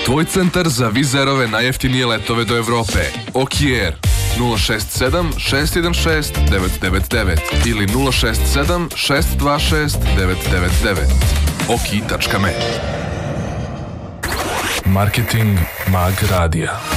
Tvoj centar za vizerove najjeftinije letove do Evrope. Okier 067 616 999 ili 067 626 999. Oki.me. Marketing Mag Radija.